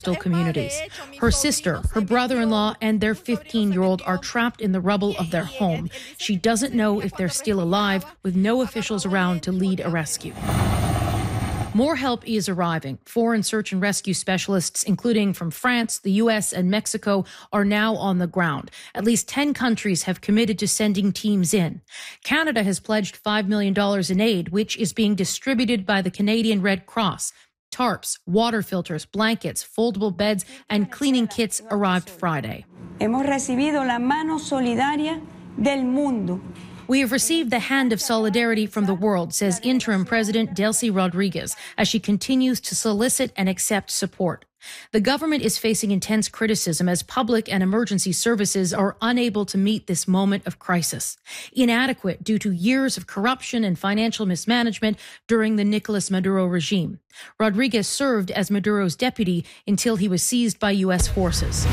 communities. Her sister, her brother-in-law, and their 15-year-old are trapped in the rubble of their home. She doesn't know if they're still alive, with no officials around to lead a rescue. More help is arriving. Foreign search and rescue specialists, including from France, the U.S., and Mexico, are now on the ground. At least 10 countries have committed to sending teams in. Canada has pledged $5 million in aid, which is being distributed by the Canadian Red Cross. Tarps, water filters, blankets, foldable beds, and cleaning kits arrived Friday. Hemos recibido la mano solidaria del mundo. We have received the hand of solidarity from the world, says interim President Delcy Rodriguez, as she continues to solicit and accept support. The government is facing intense criticism as public and emergency services are unable to meet this moment of crisis. Inadequate due to years of corruption and financial mismanagement during the Nicolas Maduro regime. Rodriguez served as Maduro's deputy until he was seized by U.S. forces.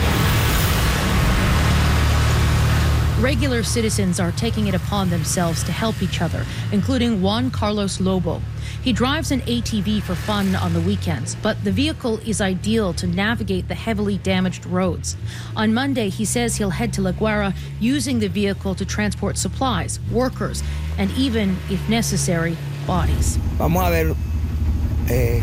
Regular citizens are taking it upon themselves to help each other, including Juan Carlos Lobo. He drives an ATV for fun on the weekends, but the vehicle is ideal to navigate the heavily damaged roads. On Monday, he says he'll head to La Guaira using the vehicle to transport supplies, workers, and even, if necessary, bodies. Vamos a ver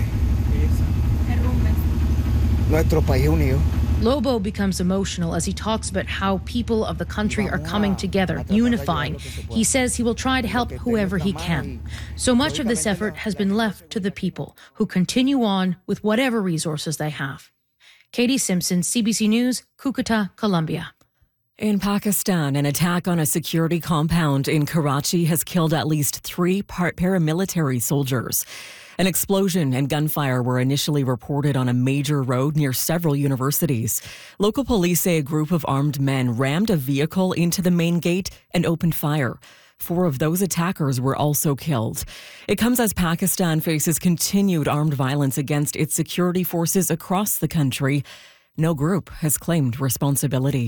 nuestro país unido. Lobo becomes emotional as he talks about how people of the country are coming together, unifying. He says he will try to help whoever he can. So much of this effort has been left to the people, who continue on with whatever resources they have. Katie Simpson, CBC News, Cucuta, Colombia. In Pakistan, an attack on a security compound in Karachi has killed at least 3 paramilitary soldiers. An explosion and gunfire were initially reported on a major road near several universities. Local police say a group of armed men rammed a vehicle into the main gate and opened fire. 4 of those attackers were also killed. It comes as Pakistan faces continued armed violence against its security forces across the country. No group has claimed responsibility.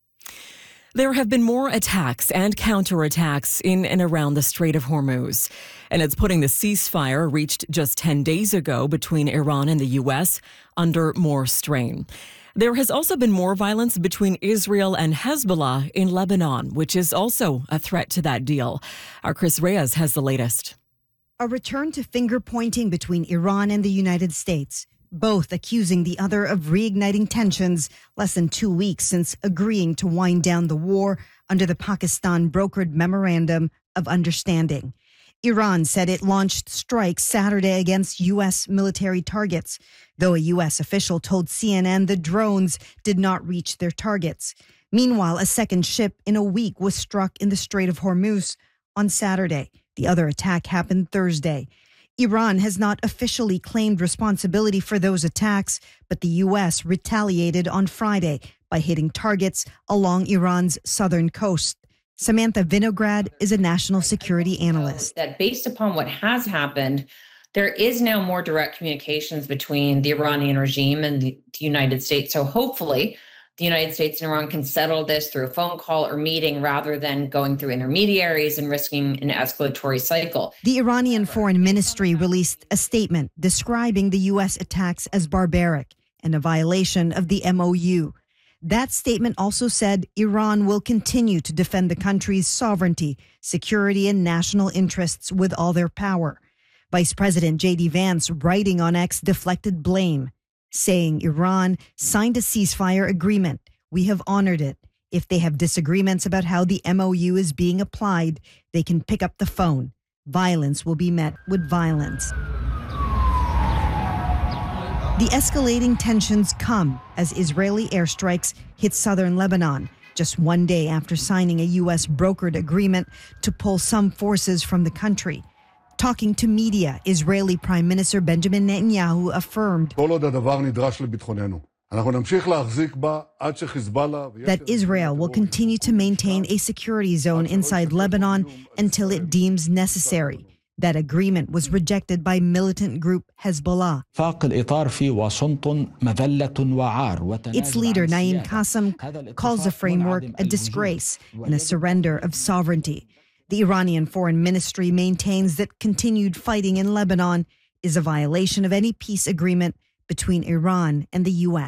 There have been more attacks and counterattacks in and around the Strait of Hormuz, and it's putting the ceasefire reached just 10 days ago between Iran and the U.S. under more strain. There has also been more violence between Israel and Hezbollah in Lebanon, which is also a threat to that deal. Our Chris Reyes has the latest. A return to finger-pointing between Iran and the United States, both accusing the other of reigniting tensions less than 2 weeks since agreeing to wind down the war under the Pakistan-brokered Memorandum of Understanding. Iran said it launched strikes Saturday against U.S. military targets, though a U.S. official told CNN the drones did not reach their targets. Meanwhile, a second ship in a week was struck in the Strait of Hormuz on Saturday. The other attack happened Thursday. Iran has not officially claimed responsibility for those attacks, but the U.S. retaliated on Friday by hitting targets along Iran's southern coast. Samantha Vinograd is a national security analyst. That based upon what has happened, there is now more direct communications between the Iranian regime and the United States. So hopefully the United States and Iran can settle this through a phone call or meeting rather than going through intermediaries and risking an escalatory cycle. The Iranian Foreign Ministry released a statement describing the U.S. attacks as barbaric and a violation of the MOU. That statement also said Iran will continue to defend the country's sovereignty, security, and national interests with all their power. Vice President J.D. Vance, writing on X, deflected blame, saying Iran signed a ceasefire agreement. We have honored it. If they have disagreements about how the MOU is being applied, they can pick up the phone. Violence will be met with violence. The escalating tensions come as Israeli airstrikes hit southern Lebanon, just 1 day after signing a U.S. brokered agreement to pull some forces from the country. Talking to media, Israeli Prime Minister Benjamin Netanyahu affirmed that Israel will continue to maintain a security zone inside Lebanon until it deems necessary. That agreement was rejected by militant group Hezbollah. Its leader, Naim Qassem, calls the framework a disgrace and a surrender of sovereignty. The Iranian Foreign Ministry maintains that continued fighting in Lebanon is a violation of any peace agreement between Iran and the U.S.